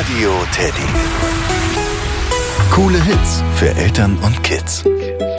Radio Teddy. Coole Hits für Eltern und Kids.